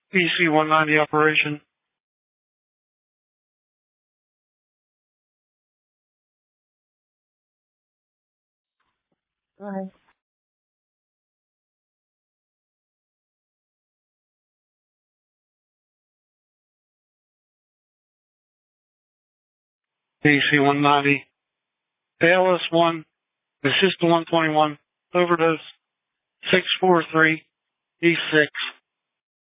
PC-190 operation. Go ahead. PC-190. ALS-1, assist 121, overdose, 643, E6.